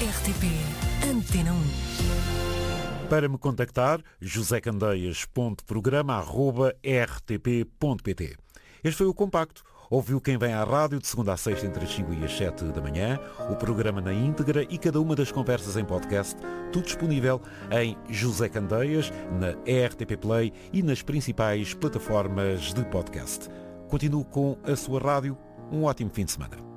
RTP Antena 1. Para me contactar, josecandeias.programa@rtp.pt. Este foi o Compacto. Ouviu quem vem à rádio de segunda a sexta entre as 5 e as 7 da manhã, o programa na íntegra e cada uma das conversas em podcast, tudo disponível em José Candeias, na RTP Play e nas principais plataformas de podcast. Continuo com a sua rádio. Um ótimo fim de semana.